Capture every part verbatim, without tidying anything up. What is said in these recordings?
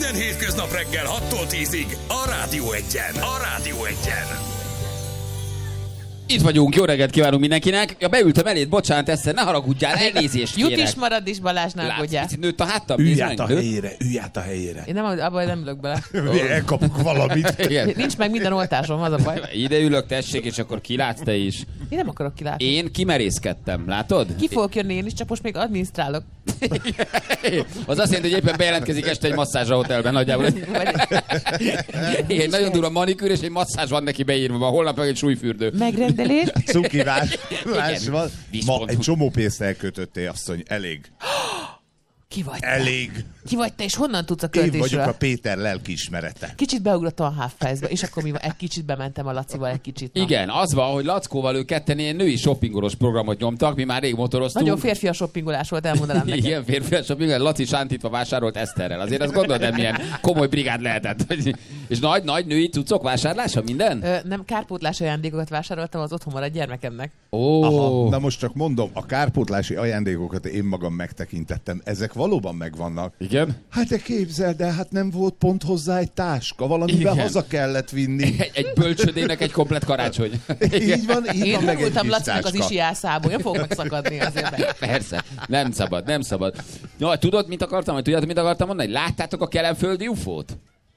Minden hétköznap reggel hattól tízig a Rádió Egyen. A Rádió Egyen. Itt vagyunk, jó reggelt kívánunk mindenkinek. Ja, beültem eléd, bocsánat, Eszter, ne haragudjál, elnézést kérek. Jut is marad is, Balázs, ne aggódjál. Látsz, nőtt a háttam? Ülj át a helyére, ülj át a helyére. Én nem, abban nem ülök bele. Elkapok valamit. Igen. Nincs meg minden oltásom, az a baj. Ide ülök, tessék, és akkor kilátsz te is. Én nem akarok kilátni. Én kimerészkedtem, látod? Ki fogok jönni én is, csak most még adminisztrálok. Az azt jelenti, hogy éppen bejelentkezik este egy masszázs a hotelben nagyjából. Egy nagyon durva manikűr, és egy masszázs van neki beírva, ma holnap meg egy súlyfürdő. Megrendelés. Cukivás. Ma Víz.hu. egy csomó pénzt elkötöttél, asszony. Elég. Ki vagy te? Elég. Ki vagy te, és honnan tudsz a Én vagyok költésről? a Péter lelkiismerete. Kicsit beugrottam a Half-Price-ba, és akkor mi van? Egy kicsit bementem a Lacival, egy kicsit. Na. Igen, az van, hogy Lackóval ők ketten ilyen női shoppingolós programot nyomtak, mi már rég motoroztunk. Nagyon férfias shoppingolás volt, elmondanám neked. Igen, férfias shoppingolás, Laci sántítva vásárolt Eszterrel. Azért azt gondolod, hogy milyen komoly brigád lehetett. És nagy, nagy női cuccok vásárlása, minden? Ö, nem kárpótlás ajándékokat vásároltam, az otthon maradt gyermekemnek. Ó, Aha, na most csak mondom, a kárpótlási ajándékokat én magam megtekintettem. Ezek valóban megvannak. igen? Hát de képzeld el, hát nem volt pont hozzá egy táska, valamivel Igen. haza kellett vinni. Egy, egy bölcsödének egy komplet karácsony. Így van, így Én van, meg egy voltam kis Lacinak az táska. isiászából, nem fogok megszakadni azért. Persze, nem szabad, nem szabad. No, tudod, mit akartam, vagy tudjátok, mit akartam mondani? Láttátok a kelenföldi ufót?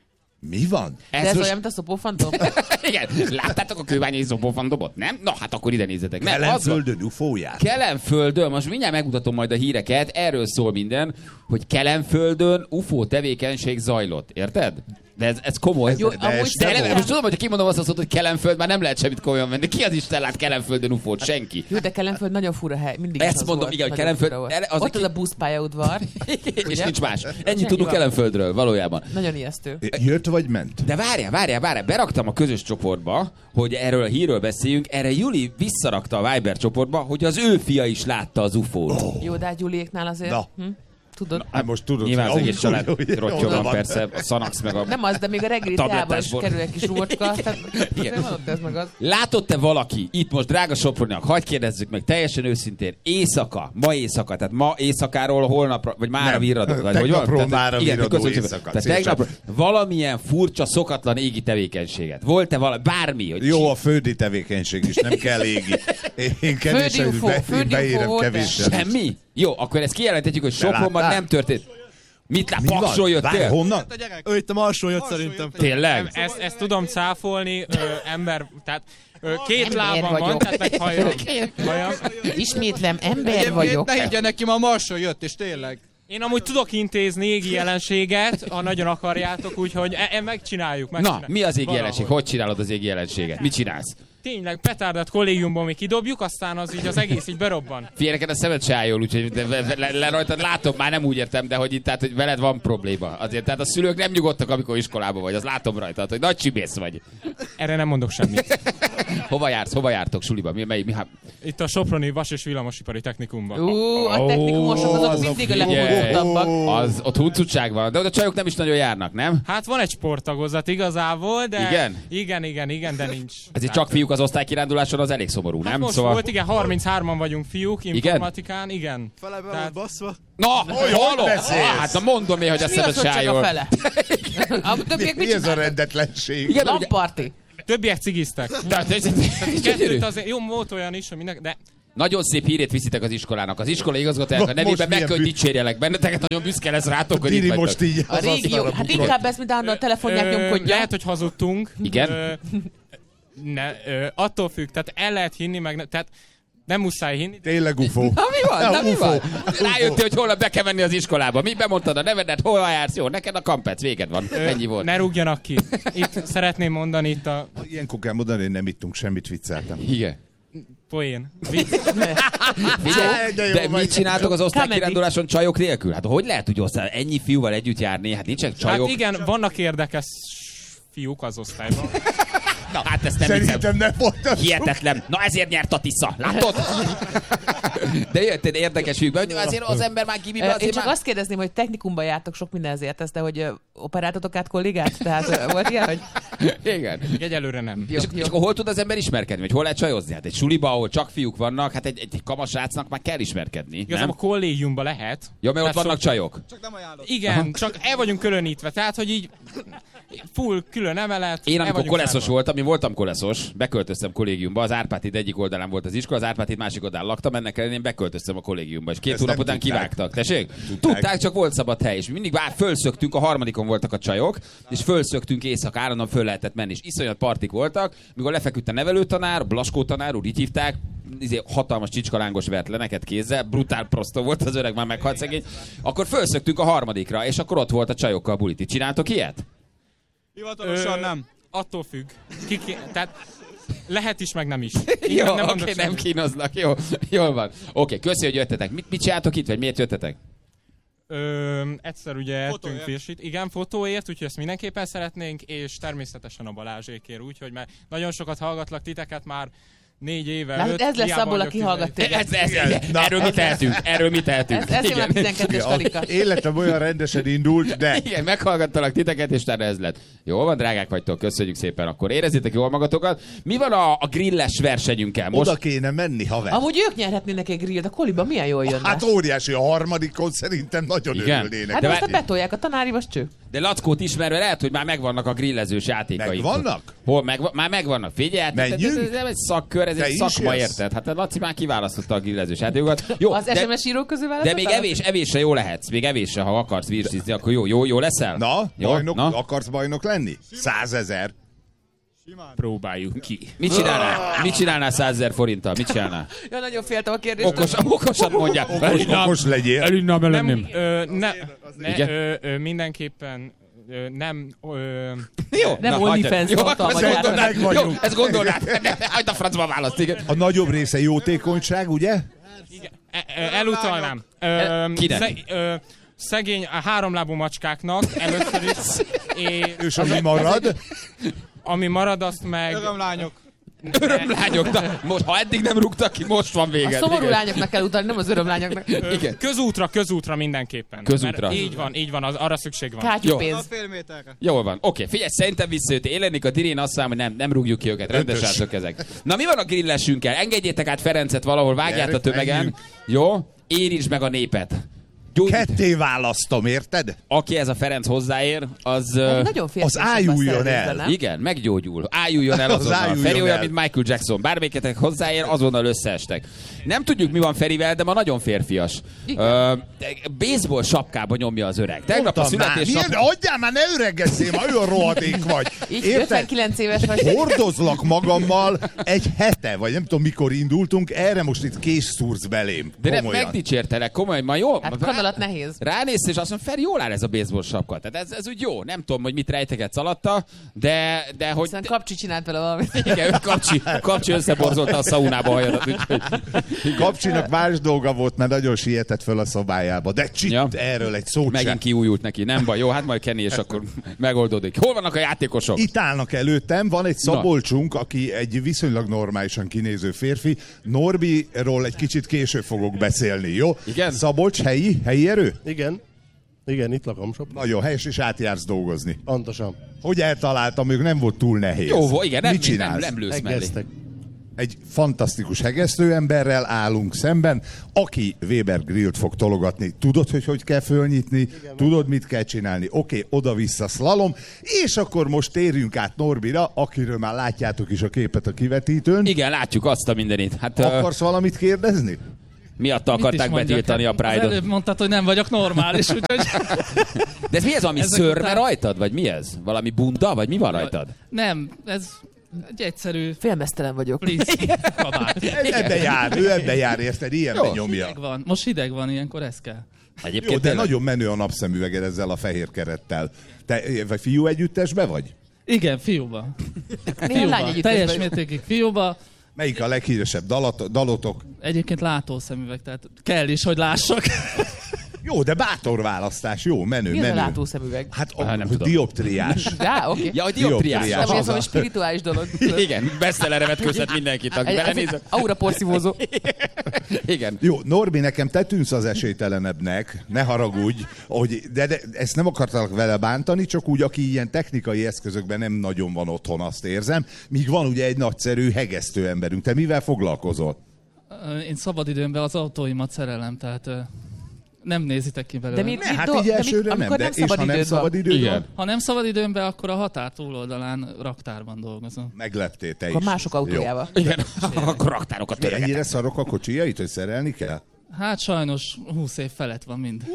Mi van? De ez most- olyan, mint a szopófantom? Igen, láttátok a kőbányai zopófandobot, nem? Na, hát akkor ide nézzetek. Nem, az van. Kelenföldön ufóját? Kelenföldön, most mindjárt megmutatom majd a híreket, erről szól minden, hogy Kelenföldön ufó tevékenység zajlott, érted? De ez, ez komoly. Jó, de amúgy ez de szerintem- most tudom, hogy kimondom azt a szót, hogy Kelenföld, már nem lehet semmit komolyan venni. Ki az Isten lát Kelenföldön ufót? Senki. Jó, de Kelenföld nagyon fura hely. Mindig is Ezt az mondom, volt. igen, hogy Nagyon Kelenföld- fura volt. erre az Ott a az ki- a buszpályaudvar. És Ugye? nincs más. Ennyit Ennyi tudunk van. Kelenföldről, valójában. Nagyon ijesztő. Jött vagy ment? De várjál, várjál, várjál, beraktam a közös csoportba, hogy erről a hírről beszéljünk, erre Juli visszarakta a Viber csoportba, hogy az ő fia is látta az ufót. Oh. Jó, de hát Gyuliéknál azért. Na. Hm? Tudod? Hát most tudod, Nyilván az hogy egész család hogy- hogy- rottyol hogy- van, van. persze, a Szanax meg a... Nem az, de még a reggeli Tablettás teába is bor. kerül egy kis úrocska. Tehát Igen. nem adott ez meg az. Látott-e valaki, itt most drága Soproniak, hagyj kérdezzük meg teljesen őszintén, éjszaka, ma éjszaka, tehát ma éjszakáról holnapra, vagy mára Nem, virradó, vagy hogy van? tegnapról Tehát, mára igen, virradó köszönjük. éjszaka. Tehát Szépen. tegnap valamilyen furcsa, szokatlan égi tevékenységet. Volt-e valami, bármi? Hogy Jó a földi tevékenység is, nem kell égi. Én kevéssel, ufó, be, földi ufó beérem volt-e? kevéssel. semmi? Jó, akkor ezt kijelenthetjük, hogy Sopronban láttál? nem történt. Mit lát? Mi van? Paksról Várj, jöttél? honnan? Ő itt a Marsról jött szerintem. Tényleg? Ezt, ezt tudom cáfolni, ö, ember, tehát ö, két Ember lábam van, vagyok. tehát meg hajam. hajam. Ismétlem, ember Egyébként vagyok. ne higgyen neki, ma a Marsról jött, és tényleg. Én amúgy tudok intézni égi jelenséget, ha nagyon akarjátok, úgyhogy e- e- megcsináljuk, Na, megcsináljuk. mi az égi Valahogy. jelenség? Hogy csinálod az égi jelenséget? Mit csinálsz? Tényleg, petárdat kollégiumban mi kidobjuk, aztán az így az egész így berobban. Figyelj, neked a szemed se áll jól, úgyhogy de, le, le, le rajtad látom, már nem úgy értem, de hogy itt, tehát, hogy veled van probléma. Azért, tehát a szülők nem nyugodtak, amikor iskolában vagy, az látom rajtad, hogy nagy csibész vagy. Erre nem mondok semmit. Hova jársz, hova jártok suliba? Mi, mely, mi, hát, Itt a Soproni Vas- és Villamosipari Technikumban. Ú, a technikumosok azok az a mindig a figyelj. leghúzottabbak. az ott huncutság van, de oda csajok nem is nagyon járnak, nem? Hát van egy sporttagozat igazából, de... Igen? Igen, igen, igen, de nincs. Ezért csak fiúk az osztálykiránduláson, az elég szomorú, Hát nem? most Szóval... volt, igen, harminchárman vagyunk fiúk, informatikán, igen. Fele be Tehát- volt baszva. Na, hallom! beszélsz? Ah, hát na mondom én, hogy a Mi az, szemed hogy se áll csak a jól. fele? A többiek mit Mi ez a csinálnak? rendetlenség? Igen, ugye... Lamparti. Többiek cigiztek. De, de, de, Kettőt azért, jó, volt olyan is, hogy minden, de nagyon szép hírét viszitek az iskolának. Az iskola igazgatójának a Most nevében meg milyen kell, hogy bű- dicsérjelek benneteket, nagyon büszke lesz rátok, hogy itt Diri vagytok. most így A az régió. asztalra Hát bukrott. inkább ezt, mint állandóan a telefonját ö, nyomkodja. lehet, hogy hazudtunk. Igen? Ö, ne, ö, attól függ, tehát el lehet hinni, meg ne, tehát nem muszáj hinni. Tényleg ufó. Na mi van? Na mi Ufó. van? Rájöttél, hogy holnap be kell menni az iskolába. Mi bemondtad a nevedet, hol jársz? Jó, neked a kampec, véged van. Ö, Ennyi volt. Ne rúgjanak ki. Itt szeretném mondani itt a Ilyenkor kell mondani, hogy nem ittunk semmit, vicceltem. Igen. poén. Figyelj, de jó de vagy. mit csináltok az osztálykiránduláson csajok nélkül? Hát hogy lehet úgy osztály ennyi fiúval együtt járni? Hát nincsenek csajok. Hát igen, vannak érdekes fiúk az osztályban. Na hát ezt nem Szerintem hiszem. ne folytassuk. Hihetetlen. Na ezért nyert a Tisza. Látod? De jöttél érdekes ügyben, hogy azért az ember már kibibe. Én Azért csak már... azt kérdezném, hogy technikumban jártok, sok minden ezért ezt, de hogy ö, operáltatok át kollégát? Tehát ö, volt ilyen, hogy... Igen. Egyelőre nem. Jó, És, jó. és akkor hol tud az ember ismerkedni? Vagy hol lehet csajozni? Hát egy suliba, ahol csak fiúk vannak, hát egy, egy kamasrácnak már kell ismerkedni. Igazából Nem? a kollégiumban lehet. Ja, mert ott Tehát vannak sok- csajok. Igen, csak el vagyunk különítve. Tehát, hogy így full külön emelet. Én el amikor vagyunk koleszos zárva. voltam, én voltam koleszos, beköltöztem kollégiumba, az Árpád-híd egyik oldalán volt az iskola, az Árpád-híd másik oldalán laktam, ennek ellenére én beköltöztem a kollégiumba, és két Ezt hónap nem után tudták. kivágtak. Tessék? Tudták. Tudták, csak volt szabad hely, és mindig bár fölszöktünk, a harmadikon voltak a csajok, és fölszöktünk éjszaka, állandóan föl lehetett menni, és iszonyat partik voltak, mikor lefeküdt a nevelőtanár, Blaskó tanár úr, így hívták, izé, hatalmas csicskalángos vert le neked kézzel, brutál prostó volt az öreg, már meghalt szegény, akkor fölszöktünk a harmadikra, és akkor ott volt a csajokkal bulit. Csináltok ilyet? Hivatalosan nem. Attól függ. Ki, ki, tehát lehet is, meg nem is. Jó, nem oké, mondok nem semmit. kínoznak, jó, jól van. Oké, köszi, hogy jöttetek. Mit, mit csináltok itt, vagy miért jöttetek? Ö, egyszer ugye ettünk Fotóért. firsit. Igen, fotóért, úgyhogy ezt mindenképpen szeretnénk, és természetesen a Balázsékért, úgyhogy mert nagyon sokat hallgatlak titeket már négy éve. Látod, öt, ez lesz hiába abból, vagyok aki hallgat tizenegy. téged. Ez, ez, ez, erről mit tehetünk? Erről mit tehetünk? Ez, ez jön a tizenkettős kalikat. Életem olyan rendesen indult, de Igen, meghallgattalak titeket, és utána ez lett. Jó van, drágák vagytok, köszönjük szépen. Akkor érezzétek jól magatokat. Mi van a, a grilles versenyünkkel most? oda kéne menni, haver. Amúgy ők nyerhetnének egy grillt, a koliba milyen jól jönne. Hát óriási, a harmadikon szerintem nagyon Igen. örülnének. Hát de most a várj- betolják a tanári, most cső. De Lackót ismerve lehet, hogy már megvannak a grillezős játékaik. Megvannak? Hol? Meg, már megvannak. Figyelj, hát ez, ez, Menjünk? ez nem egy szakkör, ez Te egy is szakma, jössz? érted? Hát a Laci már kiválasztotta a grillezős játékokat. Jó, Az de, es em es írók közül de választottál? még evés, evésre jó lehetsz. Még evésre, ha akarsz virsizni, akkor jó, jó, jó leszel? Na, jó? bajnok, Na? akarsz bajnok lenni? Százezer. Próbáljuk ki. Mit csinálnál? Mit csinálnál százezer forinttal? Mit csinálnál? Ja, nagyon féltem a kérdést. Okos, okosat mondják. Okos, okos legyél. Elinnám Nem, ö, ne, ne, Igen? ö, ö, mindenképpen ö, nem... Ö, Jó, Nem na, OnlyFans hagyjad. Jó, mondta a ezt magyar. gondolnád. Meg Jó, vagyunk. ezt gondolnád. Hagyd a francba választ, igen. A nagyobb része jótékonyság, ugye? e- ö, elutalnám. Ö, Kinek? sze- ö, szegény a háromlábú macskáknak először is, és És ami marad, ami marad, azt meg... Örömlányok. Örömlányok, de most, ha eddig nem rúgtak ki, most van A vége. szomorú Igen. lányoknak kell utalni, nem az örömlányoknak. Igen. Közútra, közútra mindenképpen. Közútra. Mert így van, így van, az, arra szükség van. Jó. A Kátyúpénz. fél méterre. Jól van. Oké, figyelj, szerintem visszajött. Élenik a dirén, azt mondom, hogy nem, nem rúgjuk ki őket. Rendes Ötös. srácok ezek. Na mi van a grillesünkkel? Engedjétek át Ferencet valahol, vágját a Gyerek, tömegen. menjünk. Jó? Érintsd meg a népet. Gyógyít. ketté választom, érted? Aki ez a Ferenc hozzáér, az... ö, Nagyon féltem. az ájuljon el. Igen, meggyógyul. Ájuljon el Az azonnal. ájuljon Feri olyan, el. mint Michael Jackson. Bármelyiket hozzáér, azonnal összeestek. Nem tudjuk, mi van Ferivel, de ma nagyon férfias. Ö, de baseball sapkába nyomja az öreg. Tegnap a Mondtam már, születésnap... milyen, adjál már, ne öregezzél, ma olyan rohadék vagy. Így Érted? ötvenkilenc éves vagy. Hordozlak magammal egy hete, vagy nem tudom mikor indultunk, erre most itt kés szúrsz belém. De nem, Komolyan. megdicsértelek, komolyan, ma jó. Hát kanalat nehéz. Ránézsz, és azt mondom, Feri, jól áll ez a baseball sapka. Tehát ez, ez úgy jó. Nem tudom, hogy mit rejtegetsz alatta, de, de hogy... Aztán Kapcsi csinált vele valamit. Igen, kapcsi, kapcsi összeborzolta a szaunába a hajadat, úgyhogy... Kapcsinak más dolga volt, mert nagyon sietett föl a szobájába. De csit, Ja. ja. erről egy szót Megint sem. kiújult neki. Nem baj, jó, hát majd Kenny, és akkor megoldódik. Hol vannak a játékosok? Itt állnak előttem, van egy Szabolcsunk, aki egy viszonylag normálisan kinéző férfi. Norbiról egy kicsit később fogok beszélni, jó? Igen? Szabolcs, helyi, helyi erő? Igen. Igen, itt lakom sok. Nagyon helyes, és átjársz dolgozni. Pontosan. Hogy eltaláltam, még nem volt túl nehéz. Jó, volt, igen, nem, Mit nem, csinálsz? nem lősz mellé. Egeztek. Egy fantasztikus hegesztő emberrel állunk szemben, aki Weber grillt fog tologatni. Tudod, hogy hogy kell fölnyitni? Igen, tudod, mit kell csinálni? Oké, okay, oda-vissza szlalom, és akkor most térjünk át Norbira, akiről már látjátok is a képet a kivetítőn. Igen, látjuk azt a mindenit. Hát Akarsz valamit kérdezni? miatta Mit is akarták mondjak? betiltani a Hát Az Pride-ot. előbb mondtad, hogy nem vagyok normális, úgyhogy... De ez mi ez, ami Ezek szörme után- rajtad? Vagy mi ez? Valami bunda? Vagy mi van rajtad? Nem, ez egy egyszerű Félmeztelen vagyok. please kabát. Ebbe jár, ő ebbe jár, érted? Ilyenben nyomja. Hideg van. Most hideg van, ilyenkor ez kell. Egyébként Jó, de tényleg? nagyon menő a napszemüveged ezzel a fehér kerettel. Te vagy fiú együttesbe vagy? Igen, fiúba. Milyen lány Fiúba. együtt Teljes vagy? mértékig fiúba. Melyik a leghíresebb dalat, dalotok? Egyébként látószemüveg, tehát kell is, hogy lássak. Jó, de bátor választás, jó, menő, Mi az menő. a látószemüveg? Hát a, Ah, nem a tudom. dioptriás. Já, oké. Ja, hogy dioptriás. Dioptriás. Nem, az ez a- egy spirituális dolog. Igen, bestsellerre vetközhet mindenkit, aki belenéz. Aura porszívózó. Igen. Jó, Norbi, nekem te tűnsz az esélytelenebbnek, ne haragudj, hogy, de, de ezt nem akartalak vele bántani, csak úgy, aki ilyen technikai eszközökben nem nagyon van otthon, azt érzem, míg van ugye egy nagyszerű hegesztő emberünk. Te mivel foglalkozol? Ö, Én szabadidőmben az autóimat szerelem, tehát ö, nem nézitek ki belőle. De mi- Ne, Mit hát do- így de elsőre mit- nem, amikor de nem és ha szabad nem időd van? szabad időd Igen. van, Ha nem szabadidőmben, akkor a határ túloldalán raktárban dolgozom. megleptél te is. Akkor mások autójával. Igen, akkor raktárokat Jó. törögetek. Ennyire szarok a kocsijait, hogy szerelni kell? Hát sajnos húsz év felett van mind.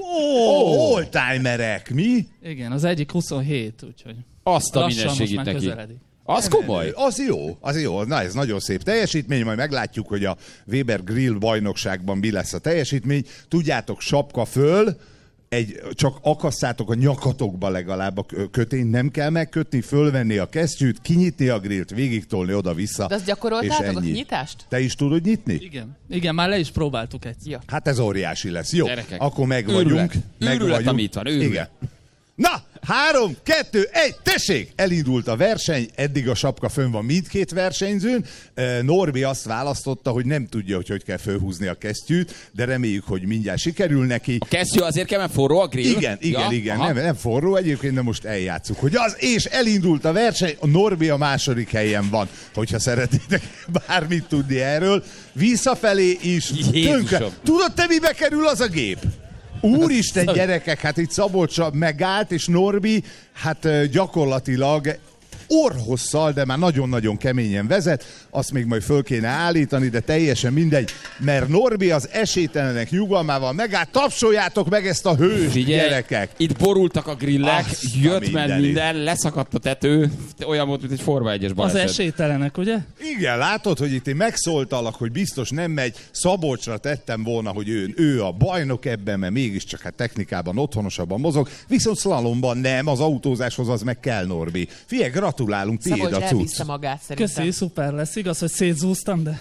Ó, oldtimerek, mi? Igen, az egyik huszonhét, úgyhogy Azt a lassan most minőségét már neki. közeledik. Az komoly. Az jó, az jó. Na, ez nagyon szép teljesítmény, majd meglátjuk, hogy a Weber Grill bajnokságban mi lesz a teljesítmény. Tudjátok, sapka föl, egy, csak akasszátok a nyakatokba legalább a kötényt, nem kell megkötni, fölvenni a kesztyűt, kinyitni a grillt, végigtolni oda-vissza. De azt és gyakoroltátok, a ennyi. nyitást? Te is tudod nyitni? Igen, igen, már le is próbáltuk egyszer. Ja. Hát ez óriási lesz. Jó, Gyerekek, akkor meg őrület. vagyunk. Meg Őrület, vagyunk. ami itt van, őrület. Igen. Na, három, kettő, egy, tessék! Elindult a verseny, eddig a sapka fönn van mindkét versenyzőn. Eh, Norbi azt választotta, hogy nem tudja, hogy hogy kell fölhúzni a kesztyűt, de reméljük, hogy mindjárt sikerül neki. A kesztyű azért kell, mert forró a grill? Igen, igen, Ja? igen, Aha. nem, nem forró egyébként, de most eljátszuk, hogy az, és elindult a verseny, a Norbi a második helyen van, hogyha szeretnétek bármit tudni erről. Visszafelé is Jézusom. tönkre. Tudod te, mibe kerül az a gép? Úristen, gyerekek, hát itt Szabolcsra megállt, és Norbi, hát ö, gyakorlatilag orhosszal, de már nagyon-nagyon keményen vezet, azt még majd föl kéne állítani, de teljesen mindegy, mert Norbi az esélytelenek nyugalmával megállt, tapsoljátok meg ezt a hős, Figyelj, gyerekek! itt borultak a grillek, Azt a jött men mindenit. minden, leszakadt a tető, olyan volt, mint egy Forma egyes Az baleset. esélytelenek, ugye? Igen, látod, hogy itt én megszóltalak, hogy biztos nem megy. Szabolcsra tettem volna, hogy ő, ő a bajnok ebben, mert mégiscsak hát technikában otthonosabban mozog, viszont szlalomban nem, az autózáshoz az meg kell, Norbi. Figyelj, gratulálunk, tiéd Szabolcs a cucc. elviszte magát szerintem. Köszi, szuper lesz. Igaz, hogy szétzúztam, de...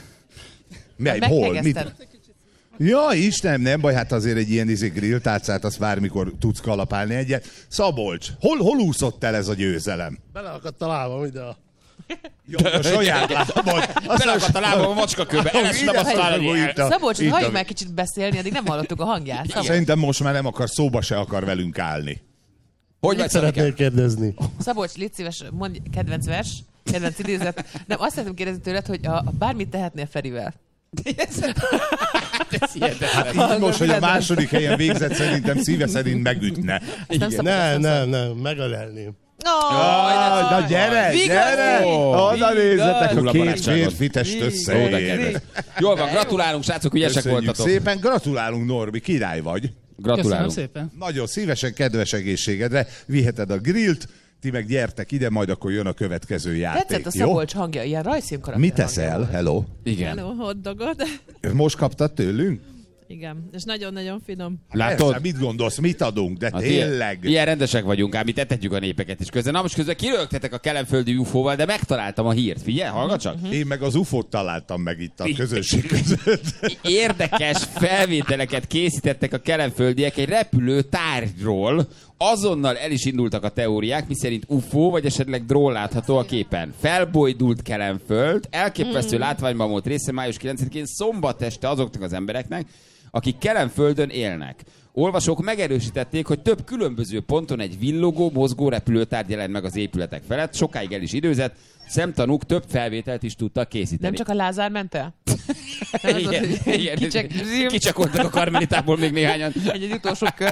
Mely, hol? Mit? Meghegezted. Ja, Istenem, nem baj, hát azért egy ilyen izé grilltárcát, azt bármikor tudsz kalapálni egyet. Szabolcs, hol, hol úszott el ez a győzelem? Beleakadt a lábam ide a... Jó, a saját lábad. Belakadt a lábam a macskakőbe, elestem Ide aztán fogom el. itt a- Szabolcs, itt a- halljuk meg kicsit beszélni, addig nem hallottuk a hangját. Szabolcs. Szerintem most már nem akar, szóba se akar velünk állni. Hogy Mit vagy szeretnél szeretnél? kérdezni? Szabolcs, légy szíves, mondj kedvenc vers, kedvenc idézet. Nem, azt szeretném kérdezni tőled, hogy a, bármit tehetnél Ferivel. Hát így most, hogy a második helyen végzett, szerintem szíve szerint megütne. Ezt nem szabad, Nem, ezt nem, nem, megalelném. Oh, Ah, na gyere, gyere! Oda nézzetek, a Nulla két barátságot. férfi test Ó, de összeér. kedves. Jól van, gratulálunk, srácok, ügyesek Köszönjük voltatok. szépen, gratulálunk Norbi, király vagy. Köszönöm Gratulálunk. szépen. Nagyon szívesen, kedves egészségedre viheted a grillt, ti meg gyertek ide, majd akkor jön a következő játék, tetszett a jó? Szabolcs hangja, ilyen rajzfilm karakter Mit teszel? hangja. Hello? Igen. Hello, hotdogot. Most kaptad tőlünk? Igen, és nagyon-nagyon finom. Látod? Persze, mit gondolsz, mit adunk, de Hát tényleg. Ilyen, ilyen rendesek vagyunk, ám itt etetjük a népeket is közben. Na most közben kirögtetek a kelenföldi u f ó-val, de megtaláltam a hírt. Figyelj, hallgat csak. Én meg az ufót találtam meg itt a közösség között. Érdekes felvételeket készítettek a kelenföldiek egy repülő tárgyról. Azonnal el is indultak a teóriák, miszerint u f ó vagy esetleg drón látható a képen. Felbojdult Kelenföld, elképesztő látványban volt része május kilencedikén szombat este azoknak az embereknek, akik Kelenföldön élnek. Olvasók megerősítették, hogy több különböző ponton egy villogó, mozgó repülőtárgy jelent meg az épületek felett, sokáig el is időzett, szemtanúk több felvételt is tudtak készíteni. Nem csak a Lázár ment el? Nem az Igen, volt, hogy igen. kicsek- Kicsakoltak a karmelitából még néhányan. Egy, egy utolsó kör.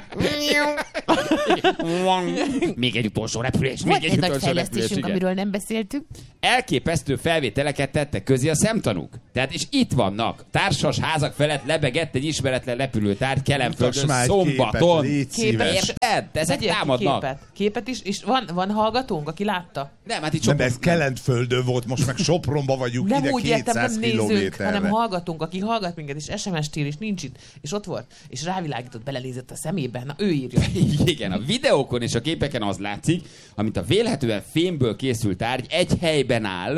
Még egy utolsó repülés, még Volt egy egy nagy utolsó repülés, fejlesztésünk, igen. amiről nem beszéltünk. Elképesztő felvételeket tettek közé a szemtanúk. Tehát és itt vannak. Társas házak felett lebegett egy ismeretlen repülőtárgy Kelenföldön Mutasd már egy szombaton. képet, légy Képes. szíves. Érted? Ezek Tegyél ki támadnak. Képet. képet is, és van, van hallgatónk, aki látta? Nem, hát itt Nem, sokan... ez Kelenföldön volt, most meg Sopronba vagyunk, Nem ide úgy értem, kétszáz nem nézők, kilométerre. hanem hallgatónk, aki hallgat minket, és es em es-t ír, és nincs itt, és ott volt, és rávilágított, belenézett a szemébe, na ő írja. Igen, a videókon és a képeken az látszik, amint a vélhetően fémből készült tárgy egy helyben áll,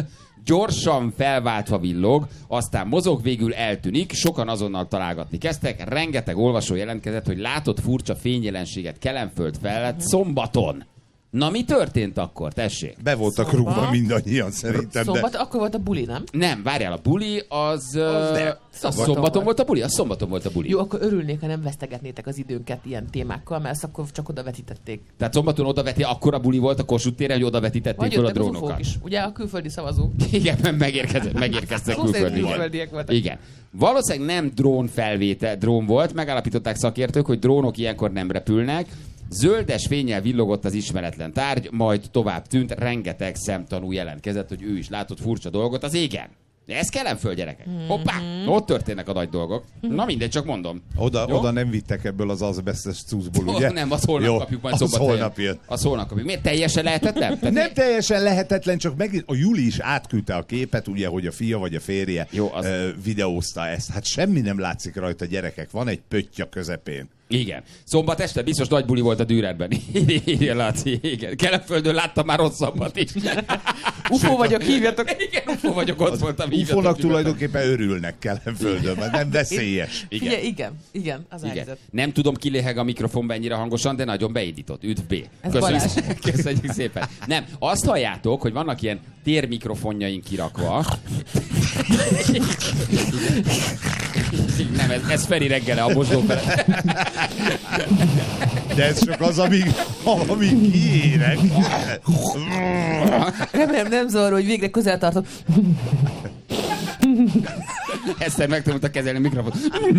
gyorsan felváltva villog, aztán mozog, végül eltűnik, sokan azonnal találgatni kezdtek, rengeteg olvasó jelentkezett, hogy látott furcsa fényjelenséget Kelenföld felett szombaton. Na, mi történt akkor? Tessék. Be voltak Szombat. rúgva mindannyian szerintem, Szombat, de... akkor volt a buli, nem? Nem, várjál, a buli az... az de. a Szombaton szombaton volt. volt a buli? A szombaton volt a buli. Jó, akkor örülnék, ha nem vesztegetnétek az időnket ilyen témákkal, mert ezt akkor csak oda vetítették. Tehát szombaton odaveti, akkor a buli volt a Kossuth téren, hogy oda vetítették Vagy föl a jöttek az drónokat. ufók is. Ugye a külföldi szavazók. Igen, megérkezett, megérkeztek Szó szerint külföldiek. külföldiek voltak. Igen. Valószínűleg nem drón felvétel, drón volt, megállapították szakértők, hogy drónok ilyenkor nem repülnek. Zöldes fénnyel villogott az ismeretlen tárgy, majd tovább tűnt, rengeteg szemtanú jelentkezett, hogy ő is látott furcsa dolgot az égen. De ez Kelenföld, gyerekek. Hoppá, ott történnek a nagy dolgok. Na mindegy, csak mondom. Oda, Jó? oda nem vittek ebből az azbesztes cuccból, ugye? Oh, nem, az holnap Jó, kapjuk majd az szombathelyen. holnap jön. Az holnap kapjuk. Miért teljesen lehetetlen? Tehát Nem teljesen lehetetlen, csak megint a Juli is átküldte a képet, ugye, hogy a fia vagy a férje Jó, az- ö, videózta ezt. Hát semmi nem látszik rajta, gyerekek. Van egy pöttya közepén. Igen. Szombat este biztos nagy buli volt a Dürerben. Igen, Laci, igen. Kelenföldön láttam már rosszabbat is. Ufó vagyok, hívjatok. Igen, ufó vagyok, ott voltam. hívjatok Ufónak nyugodtan. tulajdonképpen örülnek Kelenföldön, mert nem veszélyes. Igen. Figyelj, igen, igen, az a Igen. helyzet. Nem tudom, ki léheg a mikrofonban ennyire hangosan, de nagyon beindított. Üdv B. Ez Köszönjük, Balázs. szépen. Köszönjük szépen. Nem, azt halljátok, hogy vannak ilyen térmikrofonjaink kirakva. Nem, ez, ez Feri reggele a mosdó fele. De ez csak az, amíg, amíg kiérek. Remélem nem zavar, hogy végre közel tartok. Eszter meg tudta kezelni a mikrofon.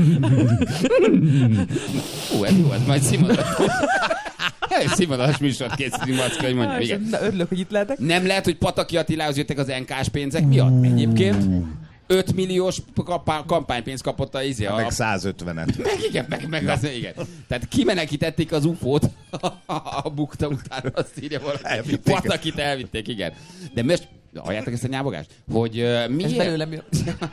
Ú, ez jó, ez majd színvonalas. Egy színvonalas műsort készítünk, Macka, hogy mondjam. Igen. Na, örülök, hogy itt lehetek. Nem lehet, hogy Pataki Attilához jöttek az en ká-s pénzek miatt? Egyébként öt milliós kampá- kampánypénzt kapott a izé. A... Meg százötvenet. Meg igen, meg, meg az, igen. Tehát kimenekítették az ufót a bukta után, azt írja valaki. Elvitték. Patakit elvitték, igen. De most, halljátok ezt a nyávogást? Hogy uh, miért... Ez belőlem jön.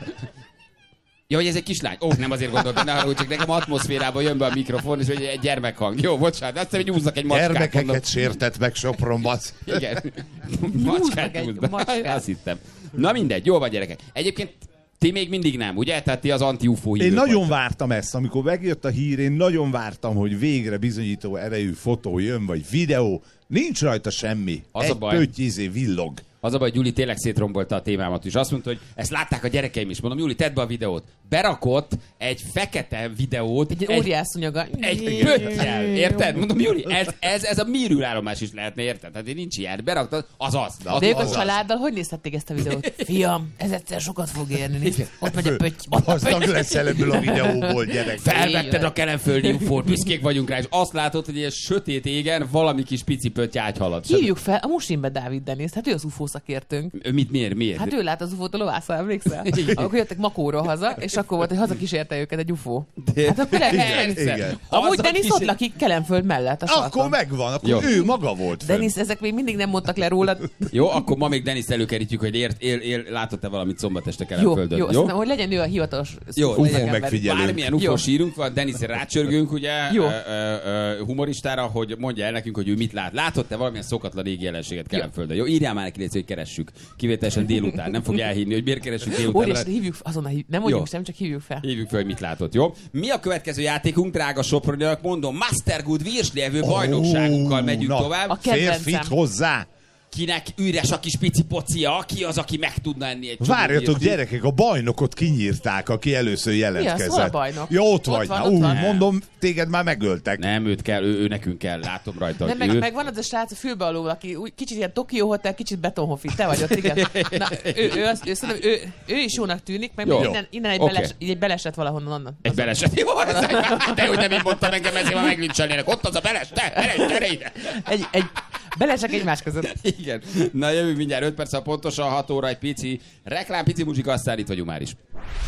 Ja, hogy ez egy kislány. Ó, nem azért gondoltam, ne haragudj, csak nekem atmoszférában jön be a mikrofon, és hogy egy gyermekhang. Jó, bocsánat, azt hiszem, hogy húzzak egy macskát. Gyermekeket mondom. sértett meg Sopronban. Igen. Húzzak Macskát egy húzd be. macskát. Azt hittem. Na mindegy, jó van, gyerekek. Egyébként ti még mindig nem, ugye? Tehát ti az anti-ufó hívők Én nagyon vagytok. vártam ezt, amikor megjött a hír, én nagyon vártam, hogy végre bizonyító erejű fotó jön, vagy videó. Nincs rajta semmi. Az a Egy baj. pötty izé villog. Az a baj, hogy Gyuri tényleg szétrombolta a témámat is. Azt mondta, hogy ezt látták a gyerekeim is. Mondom, Gyuri, tedd be a videót. Berakott egy fekete videót. Egy óriászonyaga. Egy pöttyel, érted? Mondom, Júli, ez, ez, ez a műrűállomás is lehetne, érted? Tehát nincs ilyen. Beraktad, az az. az, De ők az, a családdal hogy nézhették ezt a videót? Fiam, ez egyszer sokat fog érni. Nézd, ott megy a pötty. Ott a Gazdag pötty. leszel ebből a videóból, gyerek. Felvetted a kelenföldi ufót, büszkék vagyunk rá, és azt látod, hogy ilyen sötét égen valami kis pici pötty ágyhalad. Hívjuk fel a Musinbe Dávid Deniszt, hát ő az ufó szakértőnk. Ő Mit, miért, miért? Hát ő lát az ufót a lovásza, emlékszel? Igen. Akkor jöttek Makóról haza, és akkor volt, hogy hazakísérte őket egy ufó. Hát akkor Igen, lehet, igen. amúgy Haza Denis kísér- ott lakik Kelenföld mellett, a Akkor sarkon. megvan, akkor Jó. ő maga volt fenn. Denis, ezek még mindig nem mondtak le rólad. Jó, akkor ma még Deniszt előkerítjük, hogy ért, él, él, látott-e valamit szombat este Jó, Kelenföldön. jó, szerintem, hogy legyen ő a hivatalos Jó, szó- legyen ember. megfigyelő. Bármilyen Jó. ufós írunk van, Denisre rácsörgünk, ugye, Jó. ö, ö, ö, humoristára, hogy mondja el nekünk, hogy ő mit lát. Látott-e valamilyen szokatlan égi jelenséget Kelenföldön? Jó, írjál már neki, légy, hogy keressük. Kivételesen délután. Nem fog elhinni, hogy miért keressük délután. Óriási, hívjuk, azonnal hívjuk. Nem mondjuk Jó. sem, csak hívjuk fel. Hívjuk fel, hogy mit látott, jó? Mi a következő játékunk, drága Soproniak? Mondom, Mastergood Virslevő bajnokságunkkal megyünk na, tovább. A kedvencem. Férfit hozzá. Kinek üres a kis pici pocia, ki az, aki meg tudna enni egy csomó Várjatok, virslit? gyerekek, a bajnokot kinyírták, aki először jelentkezett. Hol a bajnok? Ja, ott, Ott vagy. van, Na, ott ú, van. mondom, téged már megöltek. Nem, őt kell, ő, ő nekünk kell, látom rajta, Nem, hogy meg, ő... meg van az a srác a fülbealul, aki úgy, kicsit ilyen Tokió Hotel, kicsit Betonhofi. Te vagy ott, igen. Na, ő, ő, az, ő, szerintem ő, ő is jónak tűnik, meg Jó. innen, innen egy, Oké. beles, egy belesett valahonnan onnan. Egy beleset. Jó, de hogy nem én mondtam engem, ezért már meglincselnének. Ott az a beles, te, gyere, gyere ide. Egy, egy belesek egymás között. Igen. Na jövünk mindjárt öt perc, pontosan hat óra, egy pici reklám, pici muzsika, aztán itt vagyunk már is.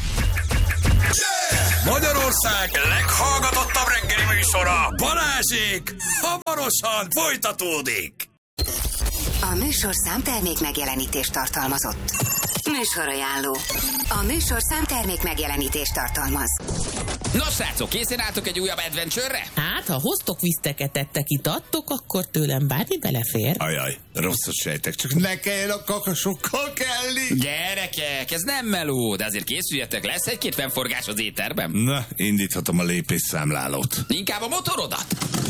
Magyarország leghallgatottabb reggeli műsora, Balázsék, hamarosan folytatódik. A műsorszám termék megjelenítést tartalmazott. Műsorajánló. A műsorszám termék megjelenítést tartalmaz. Nos, srácok, készen álltok egy újabb adventure-re? Hát, ha hoztok viszteket, ettek, itattok, akkor tőlem bármi belefér. Ajaj, rosszat sejtek, csak ne kelljen a kakasokkal kelni. Gyerekek, ez nem meló, de azért készüljetek, lesz egy-két fennforgás az éterben. Na, indíthatom a lépésszámlálót. Inkább a motorodat.